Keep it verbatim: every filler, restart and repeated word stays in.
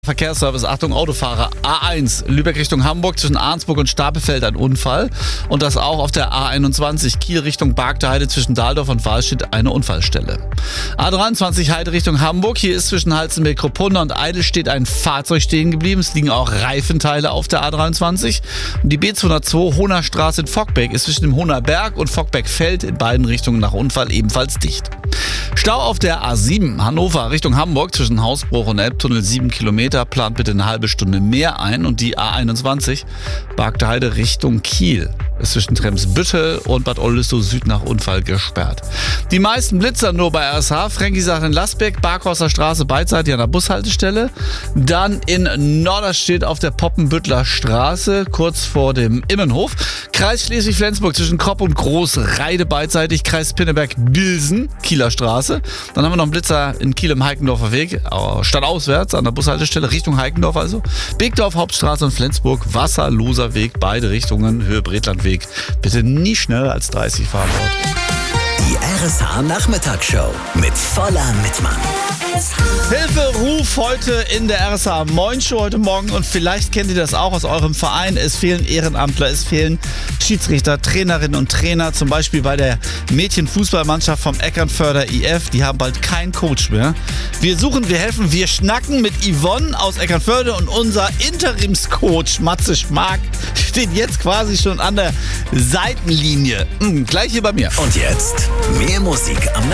Verkehrsservice, Achtung Autofahrer, A eins, Lübeck Richtung Hamburg zwischen Arnsburg und Stapelfeld ein Unfall und das auch auf der A einundzwanzig, Kiel Richtung Bargteheide zwischen Dahldorf und Wahlstedt eine Unfallstelle. A dreiundzwanzig, Heide Richtung Hamburg, hier ist zwischen Halzenbeck-Kruppunda und Eidelstedt ein Fahrzeug stehen geblieben, es liegen auch Reifenteile auf der A dreiundzwanzig und die B zweihundertzwei, Hohnerstraße in Fockbeck ist zwischen dem Hohnerberg und Fockbeckfeld in beiden Richtungen nach Unfall ebenfalls dicht. Stau auf der A sieben, Hannover Richtung Hamburg zwischen Hausbruch und Elbtunnel sieben Kilometer, plant bitte eine halbe Stunde mehr ein und die A einundzwanzig, Bargteheide Richtung Kiel ist zwischen Tremsbüttel und Bad Oldesloe Süd nach Unfall gesperrt. Die meisten Blitzer nur bei R S H, Frankisachen in Lasbeck, Barkhorster Straße beidseitig an der Bushaltestelle, dann in Norderstedt auf der Poppenbüttler Straße kurz vor dem Immenhof, Kreis Schleswig-Flensburg zwischen Kropp und Großreide beidseitig, Kreis Pinneberg-Bilsen, Kieler Straße. Dann haben wir noch einen Blitzer in Kiel im Heikendorfer Weg, stadtauswärts an der Bushaltestelle, Richtung Heikendorf also. Begdorf Hauptstraße und Flensburg, Wasserloser Weg, beide Richtungen, Höhe Bredlandweg. Bitte nie schneller als dreißig fahren dort. Die R S H Nachmittagsshow mit voller Mitmann. Hilfe, Ruf heute in der R S H Moin Show heute Morgen und vielleicht kennt ihr das auch aus eurem Verein. Es fehlen Ehrenamtler, es fehlen Schiedsrichter, Trainerinnen und Trainer, zum Beispiel bei der Mädchenfußballmannschaft vom Eckernförder I F. Die haben bald keinen Coach mehr. Wir suchen, wir helfen, wir schnacken mit Yvonne aus Eckernförde und unser Interimscoach Matze Schmark steht jetzt quasi schon an der Seitenlinie. Hm, gleich hier bei mir. Und jetzt mehr Musik am